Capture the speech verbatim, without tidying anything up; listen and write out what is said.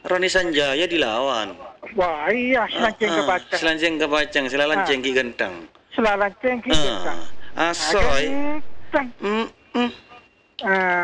Roni Sanjaya dilawan. Wah, iya selanceng Ah, ke ah, bacang. Selanceng ke bacang, selalanceng Ah. ki gentang. Selalanceng ki gentang. Ah, Ah, asoy. gentang. Mm, mm. Ah,